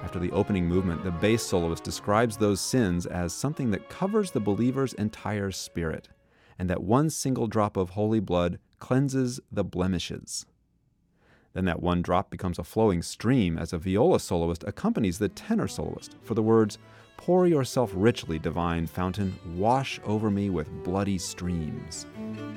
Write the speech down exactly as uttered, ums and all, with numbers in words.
After the opening movement, the bass soloist describes those sins as something that covers the believer's entire spirit, and that one single drop of holy blood cleanses the blemishes. Then that one drop becomes a flowing stream as a viola soloist accompanies the tenor soloist for the words, "Pour yourself richly, divine fountain, wash over me with bloody streams."